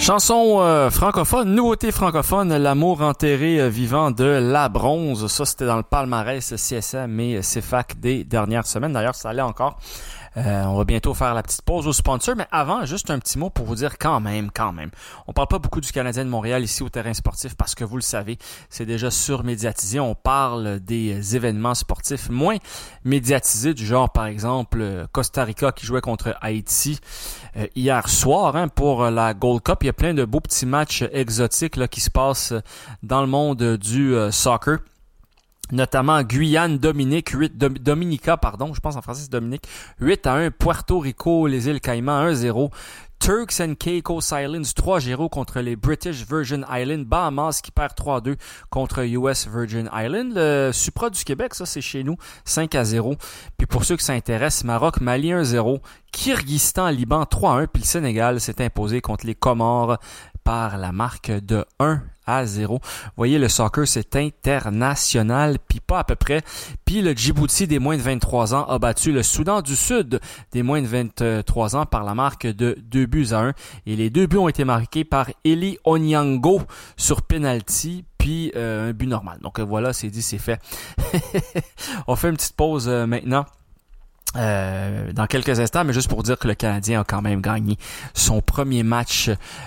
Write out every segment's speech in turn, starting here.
Chanson francophone, nouveauté francophone, L'amour enterré vivant de La Bronze. Ça, c'était dans le palmarès CSM et CFAC des dernières semaines. D'ailleurs, ça allait encore. On va bientôt faire la petite pause au sponsor, mais avant, juste un petit mot pour vous dire quand même. On parle pas beaucoup du Canadien de Montréal ici au terrain sportif parce que vous le savez, c'est déjà surmédiatisé. On parle des événements sportifs moins médiatisés du genre, par exemple, Costa Rica qui jouait contre Haïti hier soir pour la Gold Cup. Il y a plein de beaux petits matchs exotiques là, qui se passent dans le monde du soccer. Notamment Guyane, Dominica, je pense en français c'est Dominique, 8-1, Puerto Rico, les îles Caïmans, 1-0, Turks and Caicos Islands, 3-0 contre les British Virgin Islands, Bahamas qui perd 3-2 contre US Virgin Islands, le Supra du Québec, ça c'est chez nous, 5-0, puis pour ceux qui s'intéressent, Maroc, Mali 1-0, Kyrgyzstan, Liban 3-1, puis le Sénégal s'est imposé contre les Comores par la marque de 1-0. Vous voyez, le soccer, c'est international, puis pas à peu près. Puis le Djibouti des moins de 23 ans a battu le Soudan du Sud des moins de 23 ans par la marque de 2-1. Et les 2 buts ont été marqués par Eli Onyango sur penalty, puis un but normal. Donc voilà, c'est dit, c'est fait. On fait une petite pause maintenant. Dans quelques instants, mais juste pour dire que le Canadien a quand même gagné son premier match,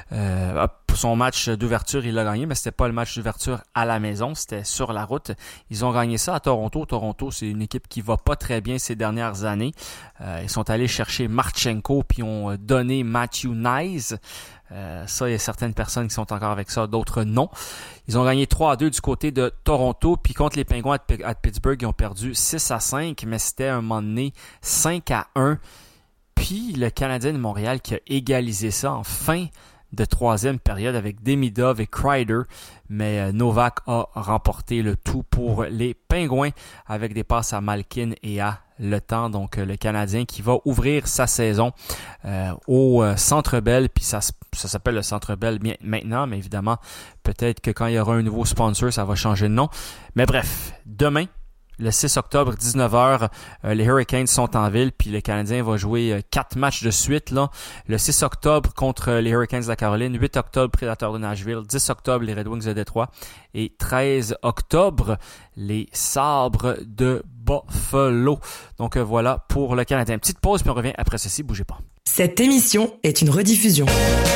son match d'ouverture, il l'a gagné, mais c'était pas le match d'ouverture à la maison, c'était sur la route. Ils ont gagné ça à Toronto. Toronto, c'est une équipe qui va pas très bien ces dernières années. Ils sont allés chercher Marchenko puis ont donné Matthew Knies. Ça, il y a certaines personnes qui sont encore avec ça, d'autres non. Ils ont gagné 3-2 du côté de Toronto, puis contre les Penguins à Pittsburgh, ils ont perdu 6-5, mais c'était un moment donné 5-1. Puis le Canadien de Montréal qui a égalisé ça en fin de troisième période avec Demidov et Kreider, mais Novak a remporté le tout pour les Pingouins avec des passes à Malkin et à Le Temps. Donc le Canadien qui va ouvrir sa saison au Centre Bell, puis ça s'appelle le Centre Bell maintenant, mais évidemment peut-être que quand il y aura un nouveau sponsor, ça va changer de nom. Mais bref, demain, le 6 octobre, 19h, les Hurricanes sont en ville, puis le Canadien va jouer 4 matchs de suite. Là. Le 6 octobre contre les Hurricanes de la Caroline, 8 octobre, Predators de Nashville, 10 octobre, les Red Wings de Détroit, et 13 octobre, les Sabres de Buffalo. Donc voilà pour le Canadien. Petite pause, puis on revient après ceci, bougez pas. Cette émission est une rediffusion.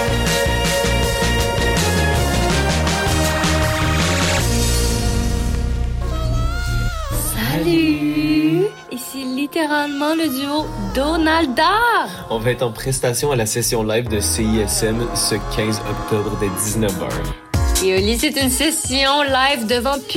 Salut! Ici littéralement le duo Donaldard! On va être en prestation à la session live de CISM ce 15 octobre dès 19h. Et Oli, c'est une session live devant